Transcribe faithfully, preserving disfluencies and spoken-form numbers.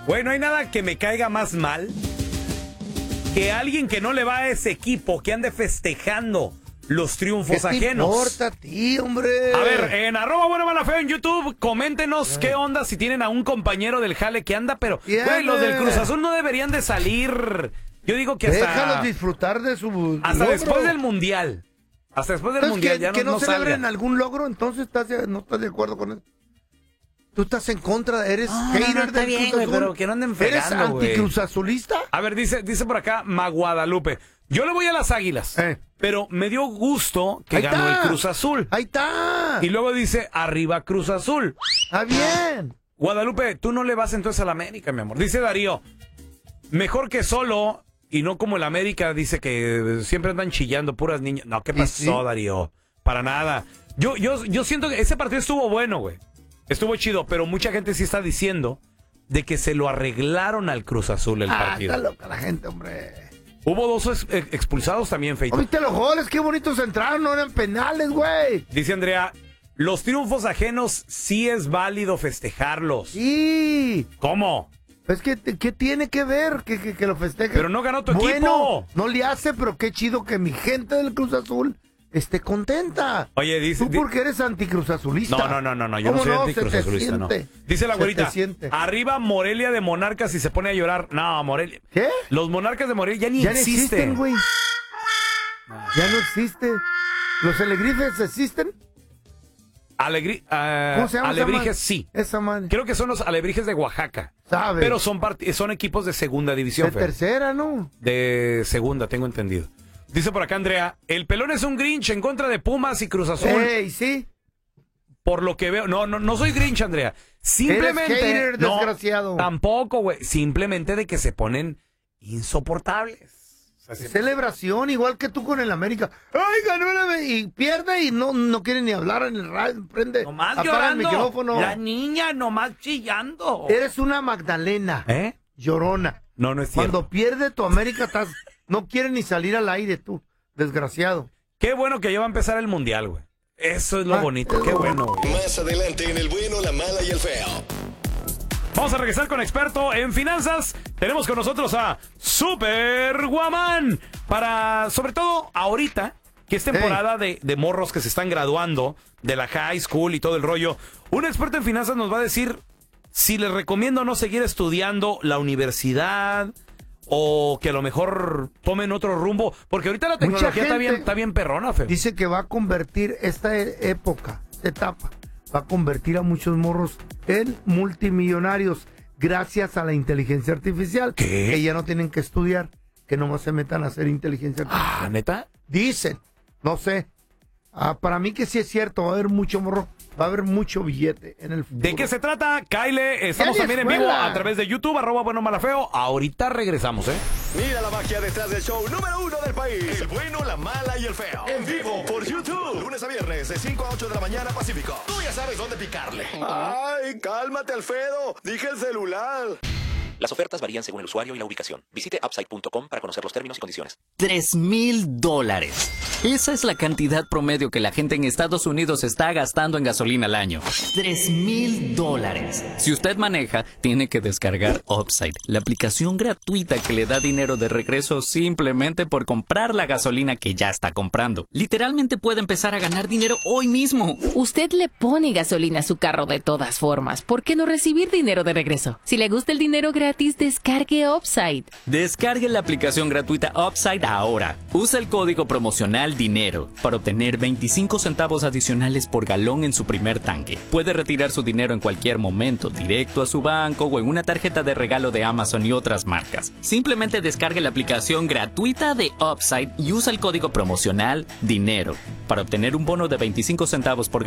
Güey, no hay nada que me caiga más mal que alguien que no le va a ese equipo, que ande festejando los triunfos ¿Qué te ajenos. importa a ti, hombre? A ver, en arroba bueno mala feo en YouTube, coméntenos qué onda si tienen a un compañero del jale que anda, pero güey, los del Cruz Azul no deberían de salir. Yo digo que hasta... Déjalos disfrutar de su Hasta logro. después del Mundial. Hasta después del Entonces, Mundial que, ya no, que no, no celebren salgan. algún logro, entonces estás de- no estás de acuerdo con eso. Tú estás en contra, eres No, hater no, no, está del bien, Cruz güey, Azul. pero que no anden ¿Eres fregando, güey. anticruz azulista? A ver, dice, dice por acá Maguadalupe. Yo le voy a las Águilas, Eh. pero me dio gusto que Ahí ganó está. el Cruz Azul. Ahí está. Y luego dice, arriba Cruz Azul. Está bien. Guadalupe, tú no le vas entonces a la América, mi amor. Dice Darío, mejor que solo y no como el América, dice que siempre andan chillando puras niñas. No, ¿qué ¿Y pasó, sí? Darío? Para nada. Yo, yo, yo siento que ese partido estuvo bueno, güey. Estuvo chido, pero mucha gente sí está diciendo de que se lo arreglaron al Cruz Azul el Ah, partido. está loca la gente, hombre. Hubo dos ex- ex- expulsados también, Feito. ¿Viste los goles? Qué bonitos entraron, no eran penales, güey. Dice Andrea, los triunfos ajenos sí es válido festejarlos. Sí. ¿Cómo? Es que, ¿qué tiene que ver que, que, que lo festeje? Pero no ganó tu bueno, equipo. no le hace, pero qué chido que mi gente del Cruz Azul esté contenta. Oye, dice... Tú di- porque eres anticruz azulista. No, no, no, no, no, yo no ¿Cómo soy no? anticruz Se te azulista, no. siente. Dice la Se güerita, te siente. arriba Morelia de Monarcas y se pone a llorar. No, Morelia. ¿Qué? Los Monarcas de Morelia ya ni Ya no existen. existen, güey. Ya no existe. ¿Los alegrifes existen? Alegri ah, ¿Cómo se llama esa alebrijes, madre? sí. Esa madre. Creo que son los alebrijes de Oaxaca. ¿Sabes? Pero son, part- son equipos de segunda división, De Fer. tercera, ¿no? De segunda, tengo entendido. Dice por acá Andrea, el pelón es un Grinch en contra de Pumas y Cruz Azul. Ey, sí. Por lo que veo, no, no, no soy Grinch, Andrea. Simplemente, Eres hater, no, desgraciado. tampoco, güey. Simplemente de que se ponen insoportables. O sea, se- Celebración, igual que tú con el América. ¡Ay, ganó el América! Y pierde y no, no quiere ni hablar en el radio. Prende, nomás apaga el llorando. micrófono. La niña nomás chillando. Eres una Magdalena. ¿Eh? Llorona. No, no es cierto. Cuando pierde tu América, estás, no quiere ni salir al aire tú. Desgraciado. Qué bueno que ya va a empezar el mundial, güey. Eso es lo Ah, bonito. Qué bueno, güey. Más adelante en El Bueno, la Mala y el Feo. Vamos a regresar con experto en finanzas. Tenemos con nosotros a Super Guamán. Para, sobre todo, ahorita, que es temporada de, de morros que se están graduando de la high school y todo el rollo. Un experto en finanzas nos va a decir si les recomiendo o no seguir estudiando la universidad o que a lo mejor tomen otro rumbo. Porque ahorita la tecnología está gente bien, está bien perrona, Fe. Dice que va a convertir esta e- época, esta etapa, va a convertir a muchos morros en multimillonarios gracias a la inteligencia artificial. ¿Qué? Que ya no tienen que estudiar, que nomás se metan a hacer inteligencia artificial. Ah, ¿neta? Dicen, no sé. Ah, para mí que sí es cierto, va a haber mucho morro, va a haber mucho billete en el futuro. ¿De qué se trata? Kyle, estamos ¡Ya también en escuela! vivo a través de YouTube, arroba bueno malafeo. Ahorita regresamos, ¿eh? Mira la magia detrás del show número uno del país. El Bueno, la Mala y el Feo. En vivo por YouTube. Lunes a viernes de cinco a ocho de la mañana Pacífico. Tú ya sabes dónde picarle. Ay, cálmate, Alfredo. Dije el celular. Las ofertas varían según el usuario y la ubicación. Visite upside punto com para conocer los términos y condiciones. Tres mil dólares. Esa es la cantidad promedio que la gente en Estados Unidos está gastando en gasolina al año. Tres mil dólares. Si usted maneja, tiene que descargar Upside, la aplicación gratuita que le da dinero de regreso simplemente por comprar la gasolina que ya está comprando. Literalmente puede empezar a ganar dinero hoy mismo. Usted le pone gasolina a su carro de todas formas. ¿Por qué no recibir dinero de regreso? Si le gusta el dinero gratis, descargue Upside. Descargue la aplicación gratuita Upside ahora. Usa el código promocional DINERO para obtener veinticinco centavos adicionales por galón en su primer tanque. Puede retirar su dinero en cualquier momento, directo a su banco o en una tarjeta de regalo de Amazon y otras marcas. Simplemente descargue la aplicación gratuita de Upside y usa el código promocional DINERO para obtener un bono de veinticinco centavos por